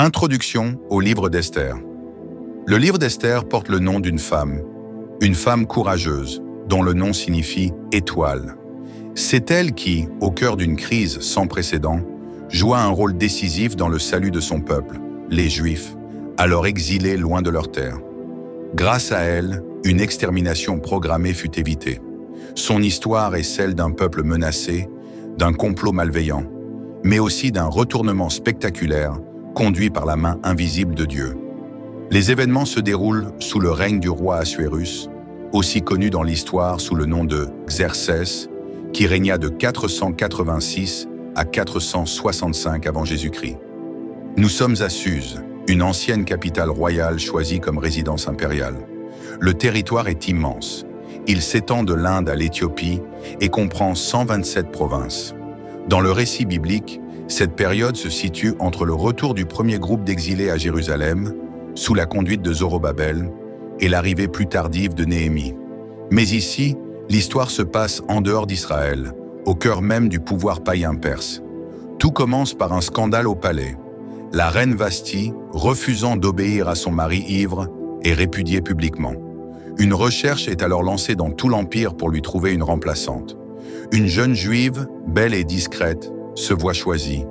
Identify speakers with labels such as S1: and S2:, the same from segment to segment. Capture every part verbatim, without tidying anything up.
S1: Introduction au livre d'Esther. Le livre d'Esther porte le nom d'une femme, une femme courageuse, dont le nom signifie « étoile ». C'est elle qui, au cœur d'une crise sans précédent, joua un rôle décisif dans le salut de son peuple, les Juifs, alors exilés loin de leur terre. Grâce à elle, une extermination programmée fut évitée. Son histoire est celle d'un peuple menacé, d'un complot malveillant, mais aussi d'un retournement spectaculaire conduit par la main invisible de Dieu. Les événements se déroulent sous le règne du roi Assuérus, aussi connu dans l'histoire sous le nom de Xerxès, qui régna de quatre cent quatre-vingt-six à quatre cent soixante-cinq avant Jésus-Christ. Nous sommes à Suse, une ancienne capitale royale choisie comme résidence impériale. Le territoire est immense. Il s'étend de l'Inde à l'Éthiopie et comprend cent vingt-sept provinces. Dans le récit biblique, cette période se situe entre le retour du premier groupe d'exilés à Jérusalem, sous la conduite de Zorobabel, et l'arrivée plus tardive de Néhémie. Mais ici, l'histoire se passe en dehors d'Israël, au cœur même du pouvoir païen perse. Tout commence par un scandale au palais. La reine Vasthi, refusant d'obéir à son mari ivre, est répudiée publiquement. Une recherche est alors lancée dans tout l'Empire pour lui trouver une remplaçante. Une jeune juive, belle et discrète, se voit choisie.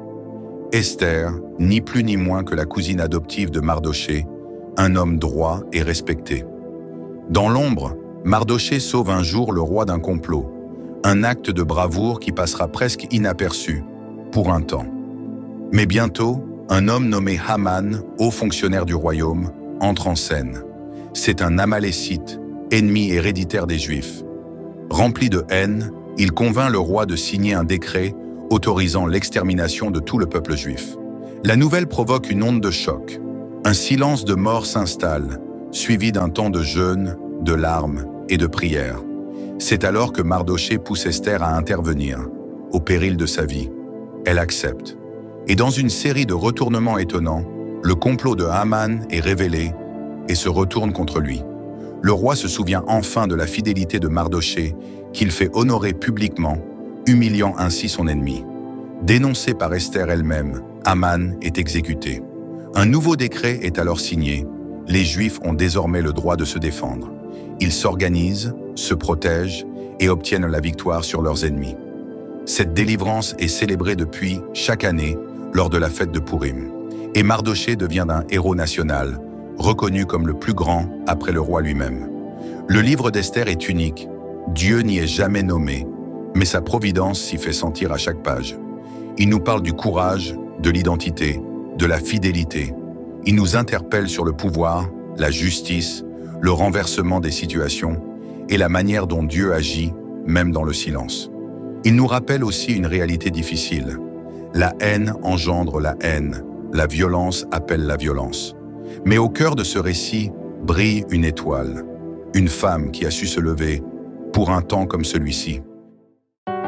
S1: Esther, ni plus ni moins que la cousine adoptive de Mardoché, un homme droit et respecté. Dans l'ombre, Mardoché sauve un jour le roi d'un complot, un acte de bravoure qui passera presque inaperçu, pour un temps. Mais bientôt, un homme nommé Haman, haut fonctionnaire du royaume, entre en scène. C'est un Amalécite, ennemi héréditaire des Juifs. Rempli de haine, il convainc le roi de signer un décret autorisant l'extermination de tout le peuple juif. La nouvelle provoque une onde de choc. Un silence de mort s'installe, suivi d'un temps de jeûne, de larmes et de prières. C'est alors que Mardoché pousse Esther à intervenir, au péril de sa vie. Elle accepte. Et dans une série de retournements étonnants, le complot de Haman est révélé et se retourne contre lui. Le roi se souvient enfin de la fidélité de Mardoché qu'il fait honorer publiquement, humiliant ainsi son ennemi. Dénoncé par Esther elle-même, Haman est exécuté. Un nouveau décret est alors signé. Les Juifs ont désormais le droit de se défendre. Ils s'organisent, se protègent et obtiennent la victoire sur leurs ennemis. Cette délivrance est célébrée depuis chaque année lors de la fête de Pourim. Et Mardoché devient un héros national, reconnu comme le plus grand après le roi lui-même. Le livre d'Esther est unique. Dieu n'y est jamais nommé, mais sa providence s'y fait sentir à chaque page. Il nous parle du courage, de l'identité, de la fidélité. Il nous interpelle sur le pouvoir, la justice, le renversement des situations et la manière dont Dieu agit, même dans le silence. Il nous rappelle aussi une réalité difficile. La haine engendre la haine, la violence appelle la violence. Mais au cœur de ce récit brille une étoile, une femme qui a su se lever pour un temps comme celui-ci.